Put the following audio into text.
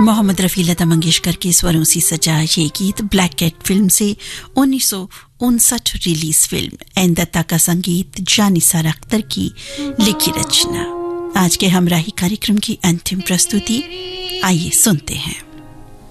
मोहम्मद रफी लता मंगेशकर के स्वरों से सजा ये गीत ब्लैक कैट फिल्म से 1959 रिलीज फिल्म एन दत्ता का संगीत जानिसार अख्तर की लिखी रचना। आज के हमराही कार्यक्रम की अंतिम प्रस्तुति आइए सुनते हैं।